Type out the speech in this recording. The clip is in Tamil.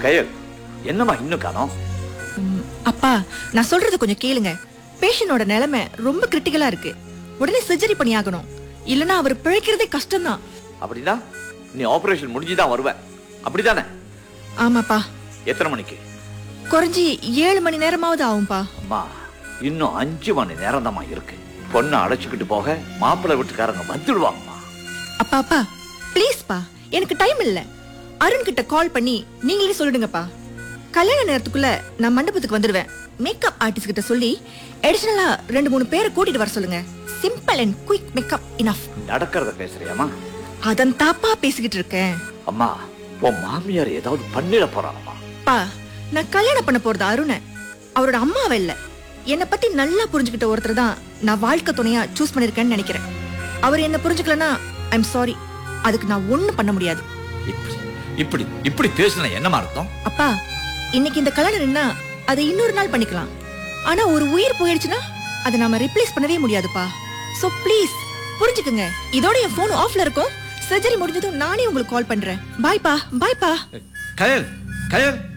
கயல், என்னம்மா இன்னும் காணோம்? அப்பா, நான் சொல்றது கொஞ்சம் கேளுங்க. பேஷண்டோட நிலைமை ரொம்ப கிரிட்டிக்கலா இருக்கு. உடனே சர்ஜரி பண்ணி ஆகணும். இல்லனா அவர் பிழைக்கிறதே கஷ்டம்தான். அப்படின்னா நீ ஆபரேஷன் முடிஞ்சுதான் வருவ, அப்படிதானே? ஆமாப்பா. எத்தனை மணிக்கு? குறைஞ்சி 7 மணி நேரமாவது ஆகும்பா. அம்மா, இன்னும் 5 மணி நேரம் தான் இருக்கு. பொண்ணை அழைச்சுக்கிட்டு போக மாப்பிள்ளை வீட்டுக்காரங்க வந்துடுவாங்கம்மா. அப்பா அப்பா ப்ளீஸ்ப்பா, எனக்கு டைம் இல்ல. அருண் கிட்ட கால் பண்ணி நீங்களே சொல்லிடுங்கப்பா. கல்யாண நேரத்துக்குள்ள நான் மண்டபத்துக்கு வந்துடுவேன். மேக்கப் ஆர்டிஸ்ட் கிட்ட சொல்லி அடிஷனலா 2-3 பேரை கூட்டிட்டு வர சொல்லுங்க. Simple and quick makeup enough. நடக்கிறத பேசுறியாமா? அதன் தாப்பா பேசிக்கிட்டு இருக்கேன். அம்மா, உன் மாமியார் ஏதாவது பண்ணிட போறாங்கம்மா. பா, நான் கல்யாணம் பண்ண போறது அருணை, அவரோட அம்மாவை இல்ல. என்னை பத்தி நல்லா புரிஞ்சுக்கிட்ட ஒருத்தர் தான் நான் வாழ்க்கை துணையா சூஸ் பண்ணிருக்கேன்னு நினைக்கிறேன். அவர் என்ன புரிஞ்சுக்கலனா ஐம் சாரி. அதுக்கு நான் ஒண்ணும் பண்ண முடியாது. இப்படி பேசுன என்னமா அர்த்தம்? அப்பா, இன்னைக்கு இந்த கல்யாணம் நின்னா அதை இன்னொரு நாள் பண்ணிக்கலாம். ஆனா ஒரு உயிர் போயிடுச்சுன்னா அதை நாம ரிப்ளேஸ் பண்ணவே முடியாதுப்பா. சோ ப்ளீஸ் புரிஞ்சுக்குங்க. இதோட என் போன் ஆஃப்ல இருக்கும். சர்ஜரி முடிஞ்சதும் நானே உங்களுக்கு கால் பண்றேன். பாய்ப்பா, பாய்ப்பா. கயல், கயல்.